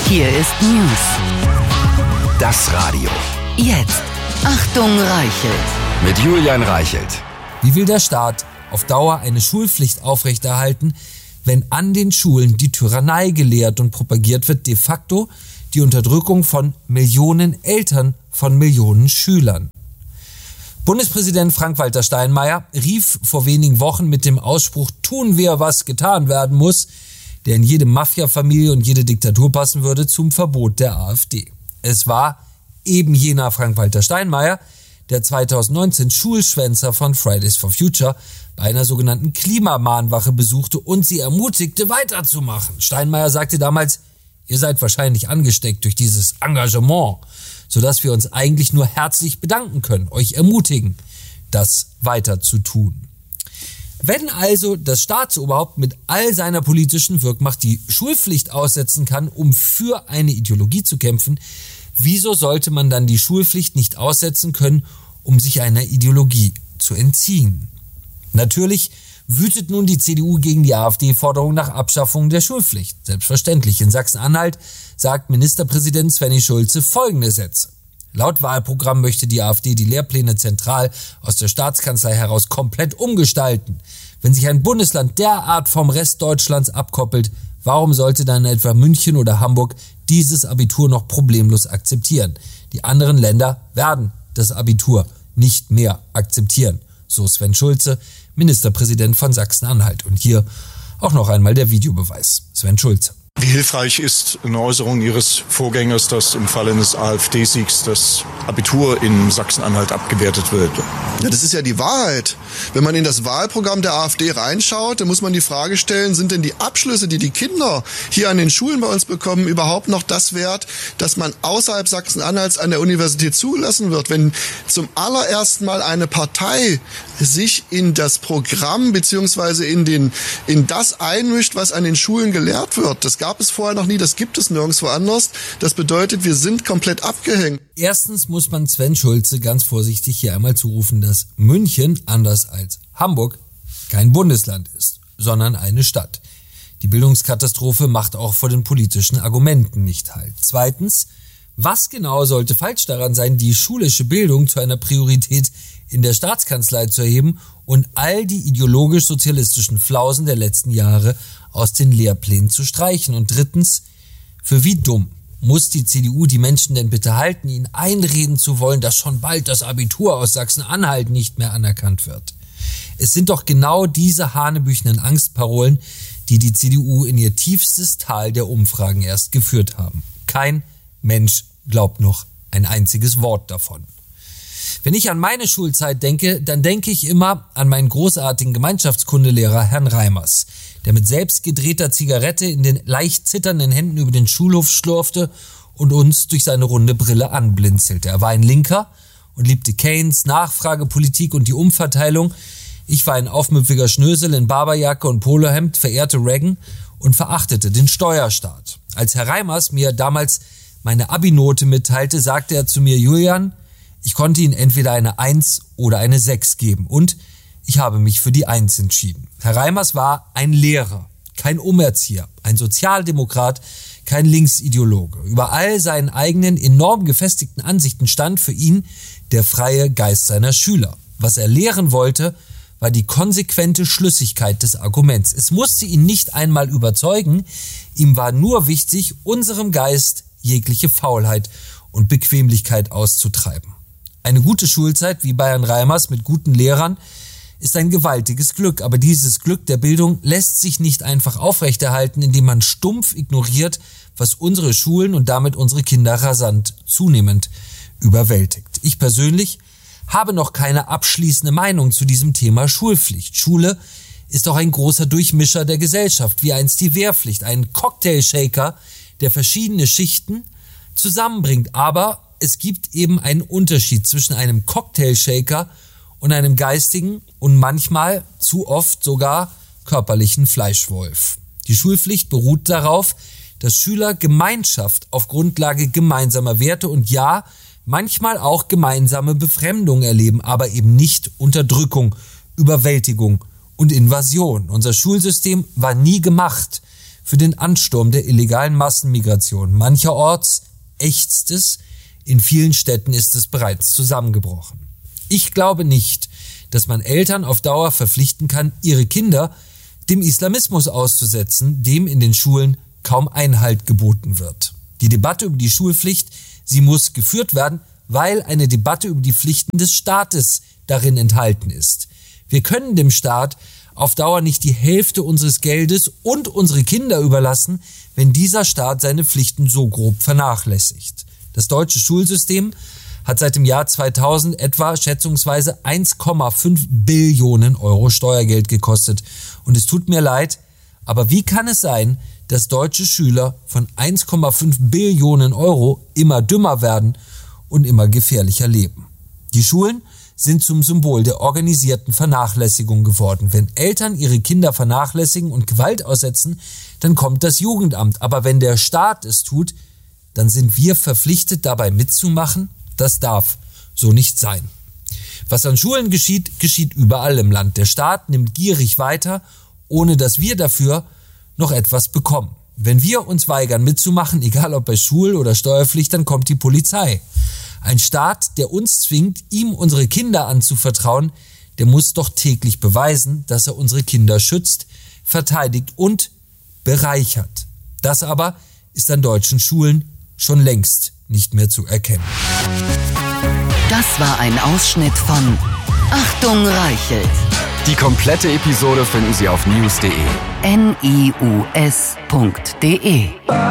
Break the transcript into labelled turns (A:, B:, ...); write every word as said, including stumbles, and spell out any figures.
A: Hier ist News.
B: Das Radio.
A: Jetzt. Achtung, Reichelt.
B: Mit Julian Reichelt.
C: Wie will der Staat auf Dauer eine Schulpflicht aufrechterhalten, wenn an den Schulen die Tyrannei gelehrt und propagiert wird, de facto die Unterdrückung von Millionen Eltern von Millionen Schülern? Bundespräsident Frank-Walter Steinmeier rief vor wenigen Wochen mit dem Ausspruch "Tun wir, was getan werden muss", der in jede Mafia-Familie und jede Diktatur passen würde, zum Verbot der AfD. Es war eben jener Frank-Walter Steinmeier, der zweitausendneunzehn Schulschwänzer von Fridays for Future bei einer sogenannten Klimamahnwache besuchte und sie ermutigte, weiterzumachen. Steinmeier sagte damals: Ihr seid wahrscheinlich angesteckt durch dieses Engagement, sodass wir uns eigentlich nur herzlich bedanken können, euch ermutigen, das weiter zu tun. Wenn also das Staatsoberhaupt mit all seiner politischen Wirkmacht die Schulpflicht aussetzen kann, um für eine Ideologie zu kämpfen, wieso sollte man dann die Schulpflicht nicht aussetzen können, um sich einer Ideologie zu entziehen? Natürlich wütet nun die C D U gegen die AfD-Forderung nach Abschaffung der Schulpflicht. Selbstverständlich. In Sachsen-Anhalt sagt Ministerpräsident Svenny Schulze folgende Sätze. Laut Wahlprogramm möchte die AfD die Lehrpläne zentral aus der Staatskanzlei heraus komplett umgestalten. Wenn sich ein Bundesland derart vom Rest Deutschlands abkoppelt, warum sollte dann etwa München oder Hamburg dieses Abitur noch problemlos akzeptieren? Die anderen Länder werden das Abitur nicht mehr akzeptieren. So Sven Schulze, Ministerpräsident von Sachsen-Anhalt. Und hier auch noch einmal der Videobeweis. Sven Schulze.
D: Wie hilfreich ist eine Äußerung Ihres Vorgängers, dass im Falle eines AfD-Siegs das Abitur in Sachsen-Anhalt abgewertet wird?
E: Ja, das ist ja die Wahrheit. Wenn man in das Wahlprogramm der AfD reinschaut, dann muss man die Frage stellen, sind denn die Abschlüsse, die die Kinder hier an den Schulen bei uns bekommen, überhaupt noch das wert, dass man außerhalb Sachsen-Anhalts an der Universität zugelassen wird? Wenn zum allerersten Mal eine Partei sich in das Programm beziehungsweise in den in das einmischt, was an den Schulen gelehrt wird, das gab es vorher noch nie, das gibt es nirgendwo anders. Das bedeutet, wir sind komplett abgehängt.
C: Erstens muss man Sven Schulze ganz vorsichtig hier einmal zurufen, dass München, anders als Hamburg, kein Bundesland ist, sondern eine Stadt. Die Bildungskatastrophe macht auch vor den politischen Argumenten nicht halt. Zweitens, was genau sollte falsch daran sein, die schulische Bildung zu einer Priorität in der Staatskanzlei zu erheben und all die ideologisch-sozialistischen Flausen der letzten Jahre aus den Lehrplänen zu streichen? Und drittens, für wie dumm muss die C D U die Menschen denn bitte halten, ihnen einreden zu wollen, dass schon bald das Abitur aus Sachsen-Anhalt nicht mehr anerkannt wird? Es sind doch genau diese hanebüchenen Angstparolen, die die C D U in ihr tiefstes Tal der Umfragen erst geführt haben. Kein Mensch glaubt noch ein einziges Wort davon. Wenn ich an meine Schulzeit denke, dann denke ich immer an meinen großartigen Gemeinschaftskundelehrer Herrn Reimers, der mit selbstgedrehter Zigarette in den leicht zitternden Händen über den Schulhof schlurfte und uns durch seine runde Brille anblinzelte. Er war ein Linker und liebte Keynes, Nachfragepolitik und die Umverteilung. Ich war ein aufmüpfiger Schnösel in Barberjacke und Polohemd, verehrte Reagan und verachtete den Steuerstaat. Als Herr Reimers mir damals meine Abi-Note mitteilte, sagte er zu mir: Julian, ich konnte Ihnen entweder eine eins oder eine sechs geben, und ich habe mich für die eins entschieden. Herr Reimers war ein Lehrer, kein Umerzieher, ein Sozialdemokrat, kein Linksideologe. Über all seinen eigenen enorm gefestigten Ansichten stand für ihn der freie Geist seiner Schüler. Was er lehren wollte, war die konsequente Schlüssigkeit des Arguments. Es musste ihn nicht einmal überzeugen, ihm war nur wichtig, unserem Geist jegliche Faulheit und Bequemlichkeit auszutreiben. Eine gute Schulzeit wie bei Herrn Reimers mit guten Lehrern ist ein gewaltiges Glück, aber dieses Glück der Bildung lässt sich nicht einfach aufrechterhalten, indem man stumpf ignoriert, was unsere Schulen und damit unsere Kinder rasant zunehmend überwältigt. Ich persönlich habe noch keine abschließende Meinung zu diesem Thema Schulpflicht. Schule ist auch ein großer Durchmischer der Gesellschaft, wie einst die Wehrpflicht, ein Cocktailshaker, der verschiedene Schichten zusammenbringt. Aber es gibt eben einen Unterschied zwischen einem Cocktailshaker und einem geistigen und manchmal zu oft sogar körperlichen Fleischwolf. Die Schulpflicht beruht darauf, dass Schüler Gemeinschaft auf Grundlage gemeinsamer Werte und ja, manchmal auch gemeinsame Befremdung erleben, aber eben nicht Unterdrückung, Überwältigung und Invasion. Unser Schulsystem war nie gemacht für den Ansturm der illegalen Massenmigration. Mancherorts ächzt es, in vielen Städten ist es bereits zusammengebrochen. Ich glaube nicht, dass man Eltern auf Dauer verpflichten kann, ihre Kinder dem Islamismus auszusetzen, dem in den Schulen kaum Einhalt geboten wird. Die Debatte über die Schulpflicht, sie muss geführt werden, weil eine Debatte über die Pflichten des Staates darin enthalten ist. Wir können dem Staat auf Dauer nicht die Hälfte unseres Geldes und unsere Kinder überlassen, wenn dieser Staat seine Pflichten so grob vernachlässigt. Das deutsche Schulsystem hat seit dem Jahr zweitausend etwa schätzungsweise eins Komma fünf Billionen Euro Steuergeld gekostet. Und es tut mir leid, aber wie kann es sein, dass deutsche Schüler von eins Komma fünf Billionen Euro immer dümmer werden und immer gefährlicher leben? Die Schulen sind zum Symbol der organisierten Vernachlässigung geworden. Wenn Eltern ihre Kinder vernachlässigen und Gewalt aussetzen, dann kommt das Jugendamt. Aber wenn der Staat es tut, dann sind wir verpflichtet, dabei mitzumachen? Das darf so nicht sein. Was an Schulen geschieht, geschieht überall im Land. Der Staat nimmt gierig weiter, ohne dass wir dafür noch etwas bekommen. Wenn wir uns weigern mitzumachen, egal ob bei Schul- oder Steuerpflicht, dann kommt die Polizei. Ein Staat, der uns zwingt, ihm unsere Kinder anzuvertrauen, der muss doch täglich beweisen, dass er unsere Kinder schützt, verteidigt und bereichert. Das aber ist an deutschen Schulen schon längst nicht mehr zu erkennen.
A: Das war ein Ausschnitt von Achtung Reichelt.
B: Die komplette Episode finden Sie auf news punkt de.
A: N I U S punkt de